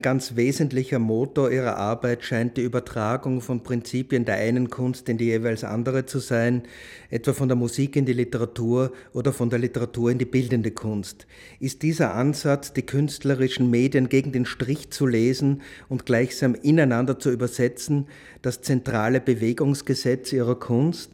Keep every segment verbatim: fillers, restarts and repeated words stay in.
Ganz wesentlicher Motor ihrer Arbeit scheint die Übertragung von Prinzipien der einen Kunst in die jeweils andere zu sein, etwa von der Musik in die Literatur oder von der Literatur in die bildende Kunst. Ist dieser Ansatz, die künstlerischen Medien gegen den Strich zu lesen und gleichsam ineinander zu übersetzen, das zentrale Bewegungsgesetz ihrer Kunst?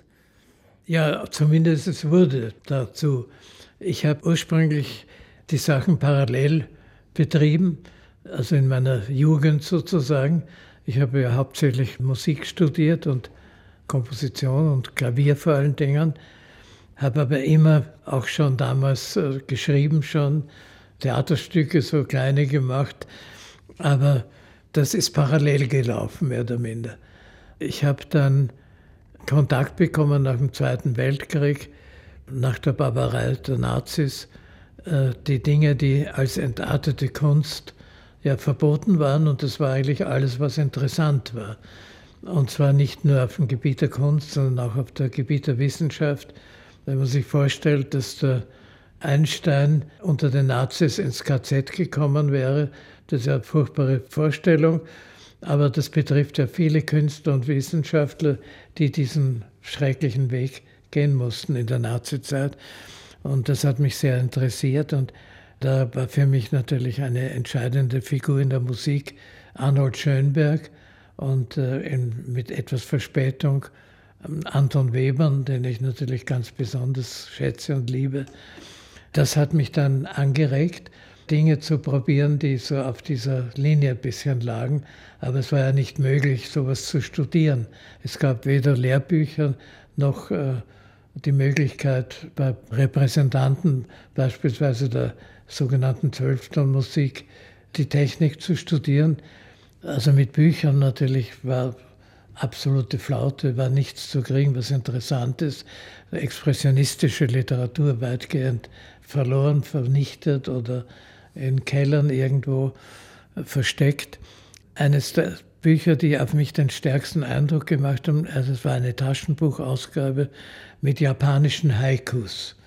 Ja, zumindest es wurde dazu. Ich habe ursprünglich die Sachen parallel betrieben, also in meiner Jugend sozusagen. Ich habe ja hauptsächlich Musik studiert und Komposition und Klavier vor allen Dingen, habe aber immer auch schon damals äh, geschrieben, schon Theaterstücke, so kleine gemacht, aber das ist parallel gelaufen, mehr oder minder. Ich habe dann Kontakt bekommen nach dem Zweiten Weltkrieg, nach der Barbarei der Nazis, äh, die Dinge, die als entartete Kunst ja verboten waren, und das war eigentlich alles, was interessant war. Und zwar nicht nur auf dem Gebiet der Kunst, sondern auch auf dem Gebiet der Wissenschaft. Wenn man sich vorstellt, dass der Einstein unter den Nazis ins K Z gekommen wäre, das ist ja eine furchtbare Vorstellung, aber das betrifft ja viele Künstler und Wissenschaftler, die diesen schrecklichen Weg gehen mussten in der Nazizeit. Und das hat mich sehr interessiert, und da war für mich natürlich eine entscheidende Figur in der Musik Arnold Schönberg und äh, in, mit etwas Verspätung ähm, Anton Webern, den ich natürlich ganz besonders schätze und liebe. Das hat mich dann angeregt, Dinge zu probieren, die so auf dieser Linie ein bisschen lagen. Aber es war ja nicht möglich, sowas zu studieren. Es gab weder Lehrbücher noch äh, die Möglichkeit, bei Repräsentanten beispielsweise der sogenannten Zwölftonmusik die Technik zu studieren. Also mit Büchern natürlich war absolute Flaute, war nichts zu kriegen, was interessant ist. Expressionistische Literatur weitgehend verloren, vernichtet oder in Kellern irgendwo versteckt. Eines der Bücher, die auf mich den stärksten Eindruck gemacht haben, also es war eine Taschenbuchausgabe mit japanischen Haikus.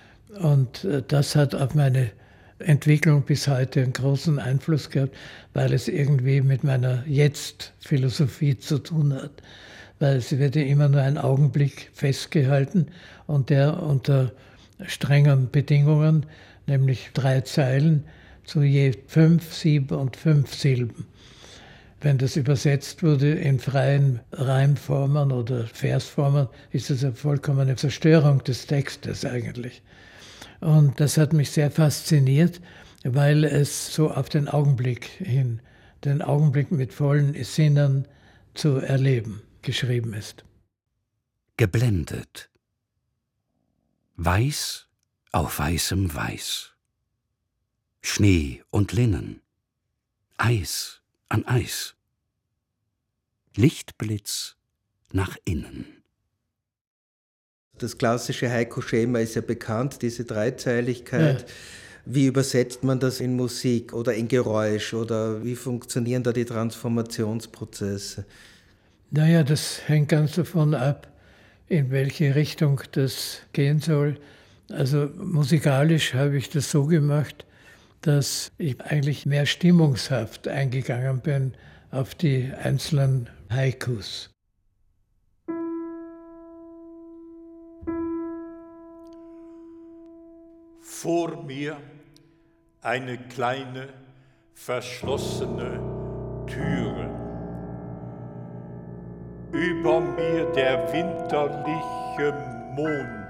Und das hat auf meine Entwicklung bis heute einen großen Einfluss gehabt, weil es irgendwie mit meiner Jetzt-Philosophie zu tun hat. Weil es wird ja immer nur ein Augenblick festgehalten und der unter strengen Bedingungen, nämlich drei Zeilen zu je fünf, sieben und fünf Silben. Wenn das übersetzt wurde in freien Reimformen oder Versformen, ist das eine vollkommene Zerstörung des Textes eigentlich. Und das hat mich sehr fasziniert, weil es so auf den Augenblick hin, den Augenblick mit vollen Sinnen zu erleben, geschrieben ist. Geblendet. Weiß auf weißem Weiß. Schnee und Linnen. Eis an Eis. Lichtblitz nach innen. Das klassische Haiku-Schema ist ja bekannt, diese Dreizeiligkeit. Ja. Wie übersetzt man das in Musik oder in Geräusch, oder wie funktionieren da die Transformationsprozesse? Naja, das hängt ganz davon ab, in welche Richtung das gehen soll. Also musikalisch habe ich das so gemacht, dass ich eigentlich mehr stimmungshaft eingegangen bin auf die einzelnen Haikus. Vor mir eine kleine, verschlossene Türe. Über mir der winterliche Mond